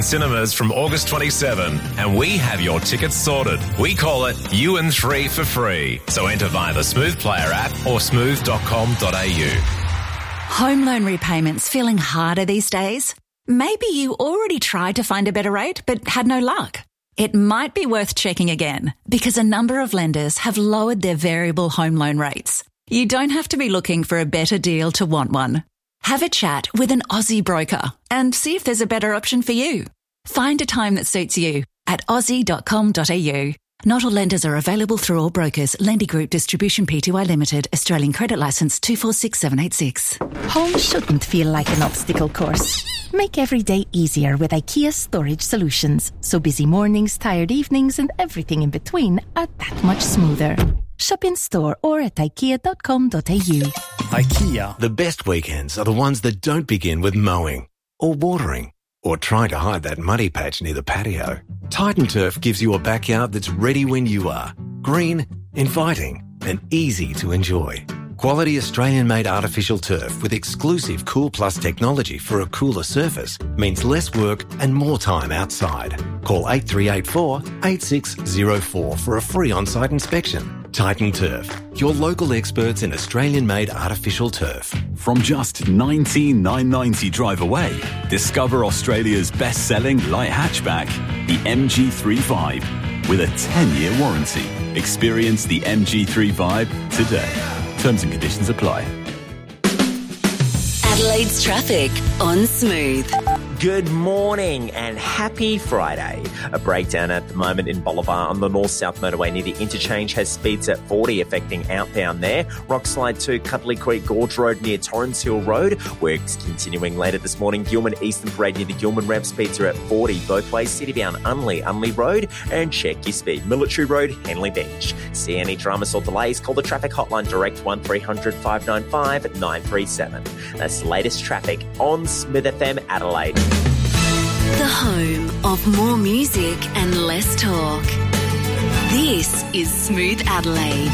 Cinemas from August 27, and we have your tickets sorted. We call it You and 3 for free. So enter via the Smooth Player app or smooth.com.au. Home loan repayments feeling harder these days? Maybe you already tried to find a better rate but had no luck. It might be worth checking again because a number of lenders have lowered their variable home loan rates. You don't have to be looking for a better deal to want one. Have a chat with an Aussie broker and see if there's a better option for you. Find a time that suits you at aussie.com.au. Not all lenders are available through all brokers. Lendy Group Distribution Pty Limited, Australian Credit Licence 246786. Home shouldn't feel like an obstacle course. Make every day easier with IKEA Storage Solutions, so busy mornings, tired evenings and everything in between are that much smoother. Shop in store or at ikea.com.au. IKEA. The best weekends are the ones that don't begin with mowing or watering or trying to hide that muddy patch near the patio. Titan Turf gives you a backyard that's ready when you are. Green, inviting and easy to enjoy. Quality Australian-made artificial turf with exclusive Cool Plus technology for a cooler surface means less work and more time outside. Call 8384 8604 for a free on-site inspection. Titan Turf, your local experts in Australian-made artificial turf. From just $19,990 drive away, discover Australia's best-selling light hatchback, the MG35, with a 10-year warranty. Experience the MG35 today. Terms and conditions apply. Adelaide's traffic on Smooth. Good morning and happy Friday. A breakdown at the moment in Bolivar on the north-south motorway near the interchange has speeds at 40 affecting outbound there. Rockslide to Cuddly Creek Gorge Road near Torrens Hill Road. Works continuing later this morning. Gilman Eastern Parade near the Gilman ramp speeds are at 40 both ways. Citybound Unley Road, and check your speed. Military Road, Henley Beach. See any dramas or delays, call the traffic hotline direct 1300 595 937. That's the latest traffic on Smooth FM Adelaide. The home of more music and less talk. This is Smooth Adelaide.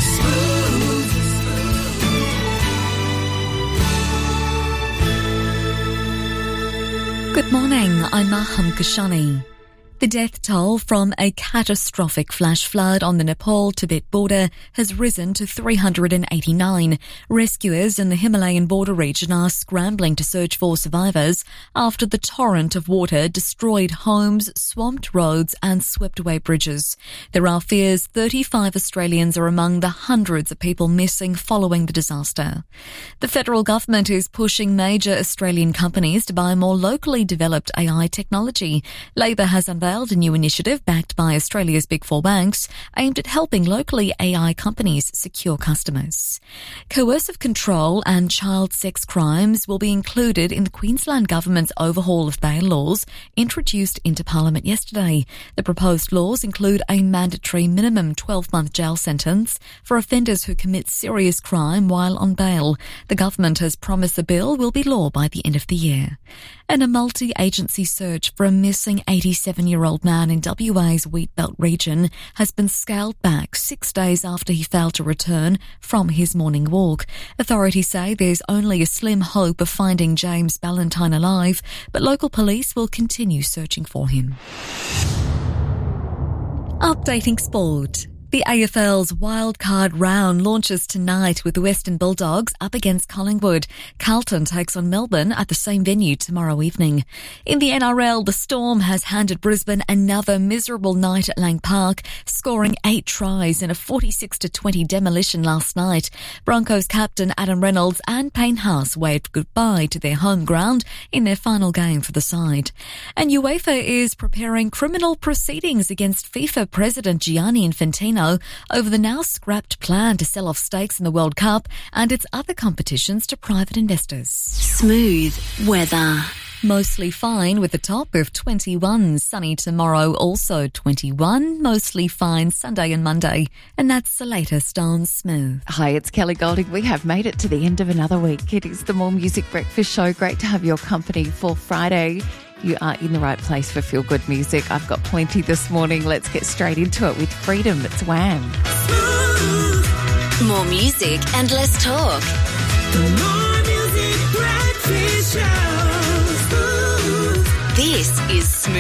Good morning, I'm Maham Kashani. The death toll from a catastrophic flash flood on the Nepal-Tibet border has risen to 389. Rescuers in the Himalayan border region are scrambling to search for survivors after the torrent of water destroyed homes, swamped roads and swept away bridges. There are fears 35 Australians are among the hundreds of people missing following the disaster. The federal government is pushing major Australian companies to buy more locally developed AI technology. Labor has unveiled a new initiative backed by Australia's Big Four banks aimed at helping locally AI companies secure customers. Coercive control and child sex crimes will be included in the Queensland Government's overhaul of bail laws introduced into Parliament yesterday. The proposed laws include a mandatory minimum 12-month jail sentence for offenders who commit serious crime while on bail. The government has promised the bill will be law by the end of the year. And a multi-agency search for a missing 87-year-old man in WA's Wheatbelt region has been scaled back 6 days after he failed to return from his morning walk. Authorities say there's only a slim hope of finding James Ballantyne alive, but local police will continue searching for him. Updating sport. The AFL's wildcard round launches tonight with the Western Bulldogs up against Collingwood. Carlton takes on Melbourne at the same venue tomorrow evening. In the NRL, the Storm has handed Brisbane another miserable night at Lang Park, scoring 8 tries in a 46-20 demolition last night. Broncos captain Adam Reynolds and Payne Haas waved goodbye to their home ground in their final game for the side. And UEFA is preparing criminal proceedings against FIFA President Gianni Infantino over the now scrapped plan to sell off stakes in the World Cup and its other competitions to private investors. Smooth weather. Mostly fine with a top of 21. Sunny tomorrow, also 21. Mostly fine Sunday and Monday. And that's the latest on Smooth. Hi, it's Kelly Golding. We have made it to the end of another week. It is the More Music Breakfast Show. Great to have your company for Friday. You are in the right place for feel-good music. I've got plenty this morning. Let's get straight into it with Freedom. It's Wham. More music and less talk. More Music Breakfast Show. This is Smooth.